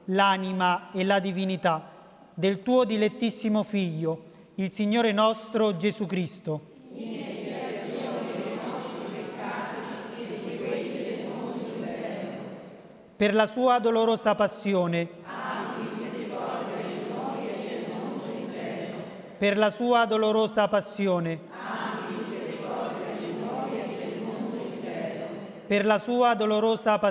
l'anima e la divinità del tuo dilettissimo Figlio, il Signore nostro Gesù Cristo. Per la sua dolorosa passione, per la sua dolorosa passione, per la sua dolorosa passione,